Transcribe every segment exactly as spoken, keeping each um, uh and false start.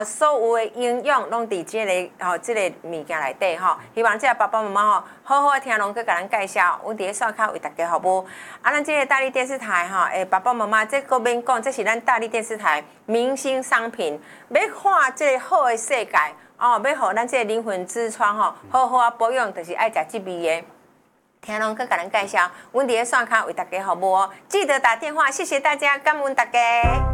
所有的营养拢伫这个吼，这个物件内底吼。希望这个爸爸妈妈吼，好好听龙哥甲咱介绍，阮伫咧刷卡为大家服务。啊，咱这个大力电视台吼，诶，爸爸妈妈，这个免讲，这是咱大力电视台明星商品，要看这个好的世界哦，要互咱这个灵魂之窗吼，好好啊保养，就是爱食这味的。听龙哥甲咱介绍，阮伫咧刷卡为大家服务哦，记得打电话，谢谢大家，感恩大家。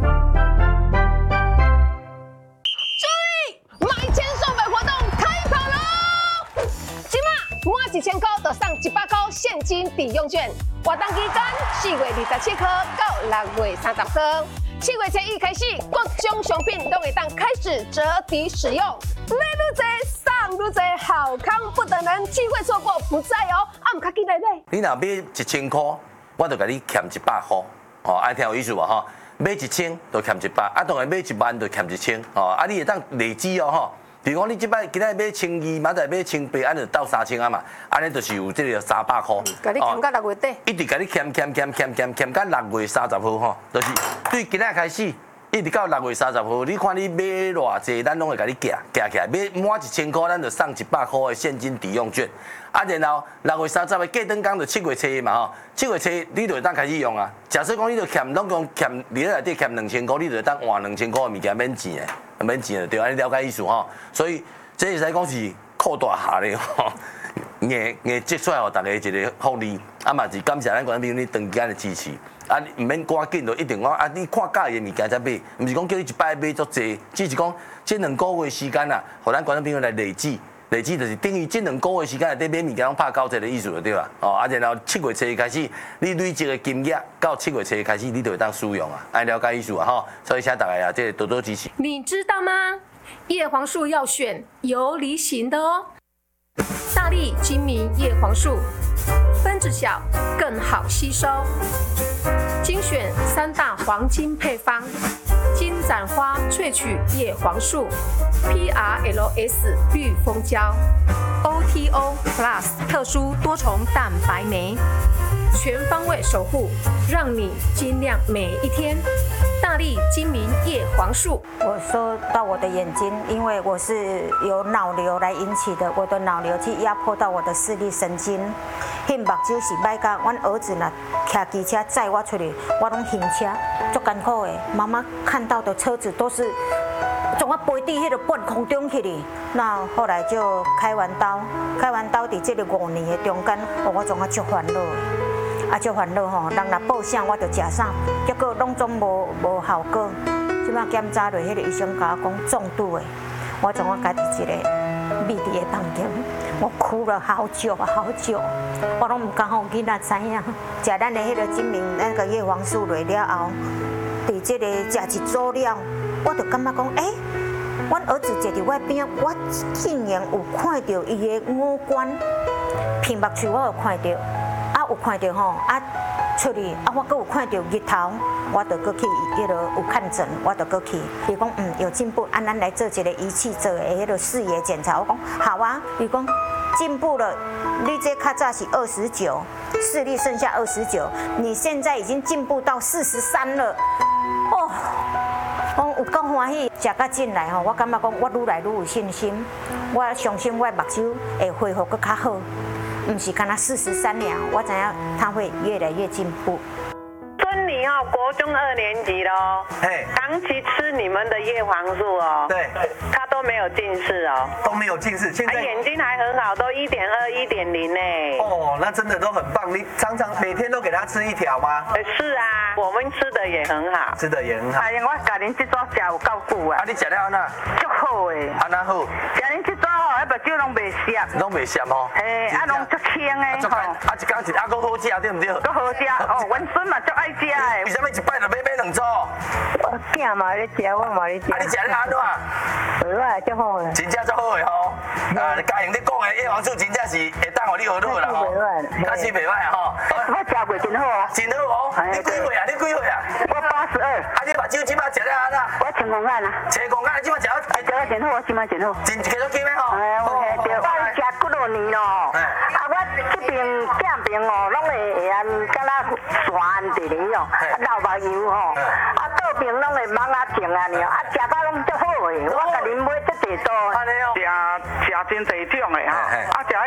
买千送百活动开跑喽！今嘛满一千块就送一百块现金抵用券，活动期间四月二十七号到六月三十号，七月初一开始，各种商品都会当开始折抵使用，买愈多送愈多，好康不等人，机会错过不再哦！啊，唔卡记来买。 你若买一千块，我就甲你欠一百块，哦，爱听有意思无吼？买一千就欠一百，啊，当然买一万就欠一千，哦，啊，你会当累积哦，吼。比如讲，你即摆今仔买千二，明仔买千八，安就到三千啊嘛，安尼就是有这个三百块。 甲你欠到六月底。 一直甲你欠欠欠欠欠欠到六月三十号吼，就是对今仔开始，一直到六月三十号，你看你买偌济，咱拢会甲你夹夹起来，买满一千块，咱就送一百块的现金抵用券。啊，然后六月三十的过灯工就七月初嘛吼，七月初你就会当开始用啊。假设讲你就欠，拢讲欠，你咧内底欠两千块，你就会当换两千块的物件免钱的，免钱的对，安尼了解意思吼。所以这会使讲是扩大下咧吼，硬硬接出来互大家一个福利，啊嘛是感谢咱观众朋友你长期的支持。啊，你唔免赶紧就一定讲啊，你看介意的物件才买，唔是讲叫你一摆买足济，只是讲这两个月时间啊，互咱观众朋友来累积。累积就是等于这两个月时间内底买物件拢拍九折的意思就对啦。哦，啊，然后七月初开始，你累积的金额到七月初开始，你就会当使用啊，爱了解意思啊吼。所以请大家啊，这多多支持。 你知道吗？叶黄素要选游离型的哦。大力精明叶黄素，分子小，更好吸收。精选三大黄金配方：金盏花萃取叶黄素、P R L S 绿蜂胶、O T O Plus 特殊多重蛋白酶，全方位守护，让你晶亮每一天。大力精明叶黄素。 我说到我的眼睛，因为我是由脑瘤来引起的，我的脑瘤去压迫到我的视力神经。迄目睭是歹甲，阮儿子若骑机车载我出去，我拢行车，足艰苦的。妈妈看到的车子都是从我飞伫迄个半空中去哩。那后来就开完刀，开完刀伫这个五年的中间，哦，我总啊足烦恼的。啊，足烦恼吼，人若报啥我就食啥，结果拢总无无效果。即摆检查落，迄个医生甲我讲中毒的，我总啊家己一个秘伫的当中，我哭了好久好久，我拢唔敢互囡仔知影。食咱的迄个精明那个叶黄素落了后，伫这个食一组了，我就感觉讲，诶、欸，阮儿子坐伫我边，我竟然有看到伊的五官，片目处我有看到。啊，有看到吼，啊出去，啊我阁有看到日头，我就阁去迄个有看诊，我就阁去。伊讲嗯有进步，啊咱来做一个仪器做的迄个视野检查。我讲好啊，伊讲进步了，你这较早是二十九，视力剩下二十九，你现在已经进步到四十三了，哦。我有够欢喜，食到进来吼，我感觉讲我愈来愈有信心，我相信我目睭会恢复阁较好。不是干那四十三年，我知影他会越来越进步。 孙女哦，国中二年级喽， 嘿， 长期吃你们的叶黄素哦， 对， 她都没有近视哦， 都没有近视，现她眼睛还很好，都一点二、一点零呢。 哦，那真的都很棒。你常常每天都给他吃一条吗？ 是啊，我们吃的也很好， 吃的也很好。 哎呀，我家恁这组食有够久啊。 啊，你食了安那？ 足好诶。 安那好？ 食恁这组吼，迄目睭拢袂涩。 拢袂涩哦。 嘿，啊，拢足轻诶。 足轻，啊一工一啊，搁好食对唔对？ 搁好食哦，阮孙嘛足爱食诶。 为什么一摆就买买两组？ 我囝嘛咧食，我嘛咧食。 啊，你食了安怎？ 好啊，足好诶。 真正足好诶吼！啊，嘉颖你讲诶叶黄素真正是会当互你好好啦吼。假是袂歹吼。 我食过真好啊。 真好哦。你几岁啊？你几岁啊？ 我八十二。 啊，你目睭即摆食了安怎？ 我成功眼啊。 成功眼，即摆食了食了真好，我即摆真好。 真继续紧诶吼。 哎，我对，我食几多年咯。啊，我这边这边哦，拢会会安，敢若酸伫咧哦，啊流目油吼，啊倒边拢会芒啊甜啊呢，啊食到拢足好诶。 我甲恁买这地多， 安尼哦， 食食真济种的哈，啊食迄